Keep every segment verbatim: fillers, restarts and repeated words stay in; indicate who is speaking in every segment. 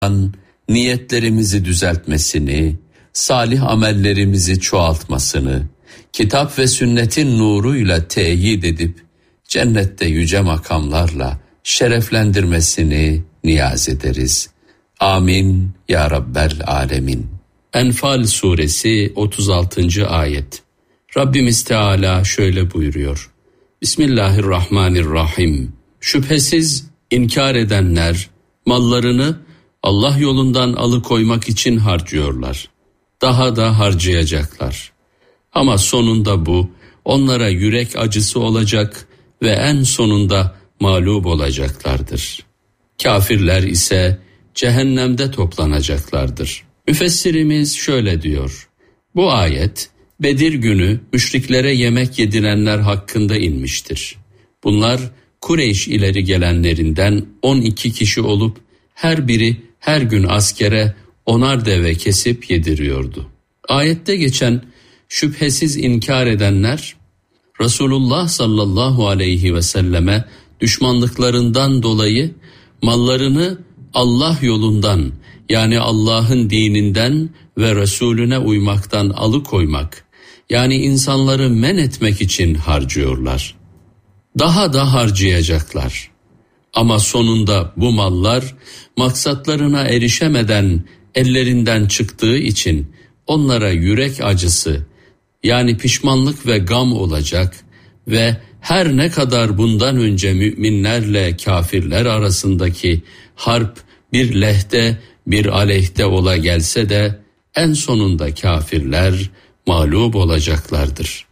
Speaker 1: niyetlerimizi düzeltmesini, salih amellerimizi çoğaltmasını, kitap ve sünnetin nuruyla teyit edip cennette yüce makamlarla şereflendirmesini niyaz ederiz. Amin ya Rabbel Alemin. Enfal suresi otuz altıncı ayet. Rabbimiz Teala şöyle buyuruyor. Bismillahirrahmanirrahim. Şüphesiz inkar edenler mallarını Allah yolundan alıkoymak için harcıyorlar. Daha da harcayacaklar. Ama sonunda bu onlara yürek acısı olacak ve en sonunda mağlup olacaklardır. Kafirler ise cehennemde toplanacaklardır. Müfessirimiz şöyle diyor. Bu ayet Bedir günü müşriklere yemek yedirenler hakkında inmiştir. Bunlar Kureyş ileri gelenlerinden on iki kişi olup her biri her gün askere onar deve kesip yediriyordu. Ayette geçen şüphesiz inkar edenler Resulullah sallallahu aleyhi ve selleme düşmanlıklarından dolayı mallarını Allah yolundan, yani Allah'ın dininden ve Resulüne uymaktan alıkoymak, yani insanları men etmek için harcıyorlar. Daha da harcayacaklar. Ama sonunda bu mallar maksatlarına erişemeden ellerinden çıktığı için onlara yürek acısı, yani pişmanlık ve gam olacak ve her ne kadar bundan önce müminlerle kafirler arasındaki harp bir lehte bir aleyhte ola gelse de en sonunda kafirler mağlup olacaklardır.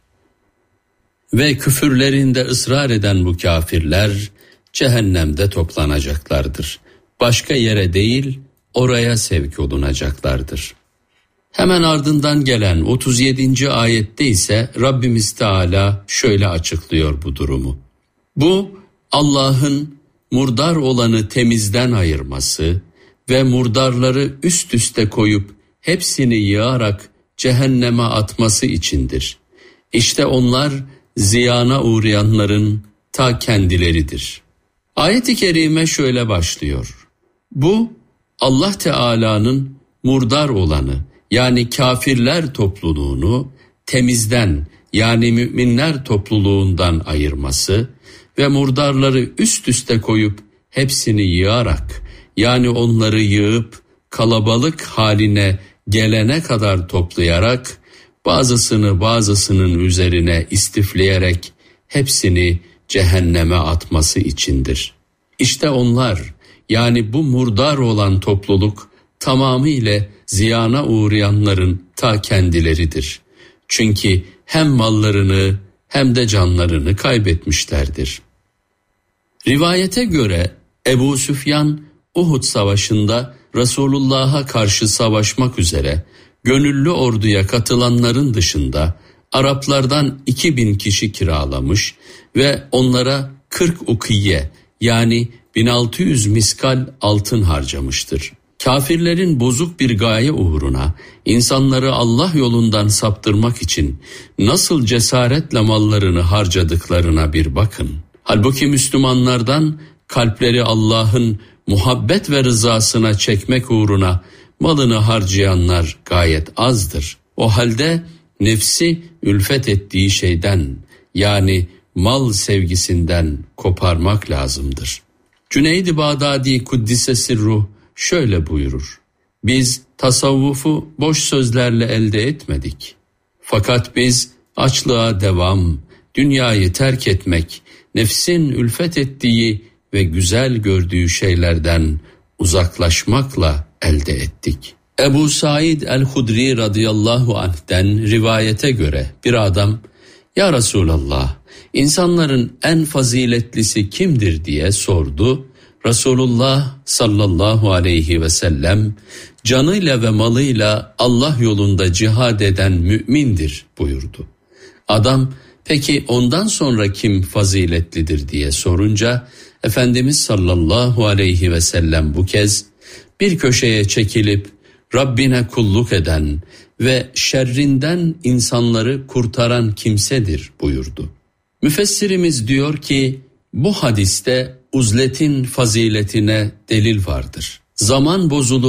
Speaker 1: Ve küfürlerinde ısrar eden bu kafirler cehennemde toplanacaklardır. Başka yere değil, oraya sevk olunacaklardır. Hemen ardından gelen otuz yedinci ayette ise Rabbimiz Teala şöyle açıklıyor bu durumu. Bu Allah'ın murdar olanı temizden ayırması ve murdarları üst üste koyup hepsini yığarak cehenneme atması içindir. İşte onlar ziyana uğrayanların ta kendileridir. Ayet-i kerime şöyle başlıyor. Bu Allah Teala'nın murdar olanı, yani kafirler topluluğunu temizden, yani müminler topluluğundan ayırması ve murdarları üst üste koyup hepsini yığarak, yani onları yığıp kalabalık haline gelene kadar toplayarak bazısını bazısının üzerine istifleyerek hepsini cehenneme atması içindir. İşte onlar, yani bu murdar olan topluluk tamamıyla ziyana uğrayanların ta kendileridir. Çünkü hem mallarını hem de canlarını kaybetmişlerdir. Rivayete göre Ebu Süfyan Uhud Savaşı'nda Resulullah'a karşı savaşmak üzere gönüllü orduya katılanların dışında Araplardan iki bin kişi kiralamış ve onlara kırk ukiye, yani bin altı yüz miskal altın harcamıştır. Kafirlerin bozuk bir gaye uğruna insanları Allah yolundan saptırmak için nasıl cesaretle mallarını harcadıklarına bir bakın. Halbuki Müslümanlardan kalpleri Allah'ın muhabbet ve rızasına çekmek uğruna malını harcayanlar gayet azdır. O halde nefsi ülfet ettiği şeyden, yani mal sevgisinden koparmak lazımdır. Cüneyd-i Bağdadi Kuddise Sirruh şöyle buyurur. Biz tasavvufu boş sözlerle elde etmedik. Fakat biz açlığa devam, dünyayı terk etmek, nefsin ülfet ettiği ve güzel gördüğü şeylerden uzaklaşmakla elde ettik. Ebu Said el-Hudri radıyallahu anh'ten rivayete göre bir adam, "Ya Resulallah, insanların en faziletlisi kimdir?" diye sordu. Resulullah sallallahu aleyhi ve sellem, "Canıyla ve malıyla Allah yolunda cihad eden mümindir" buyurdu. Adam, "Peki ondan sonra kim faziletlidir?" diye sorunca Efendimiz sallallahu aleyhi ve sellem bu kez bir köşeye çekilip Rabbine kulluk eden ve şerrinden insanları kurtaran kimsedir buyurdu. Müfessirimiz diyor ki bu hadiste uzletin faziletine delil vardır. Zaman bozulur.